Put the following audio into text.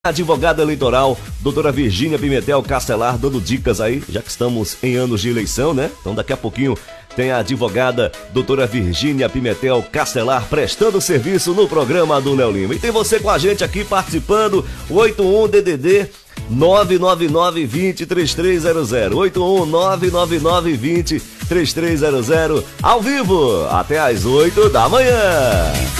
Advogada eleitoral, doutora Virgínia Pimentel Castelar, dando dicas aí, já que estamos em anos de eleição, né? Então daqui a pouquinho tem a advogada doutora Virgínia Pimentel Castelar prestando serviço no programa do Léo Lima. E tem você com a gente aqui participando, 81-DDD 999-20-3300, 81-999-20-3300, ao vivo, até às 8 da manhã.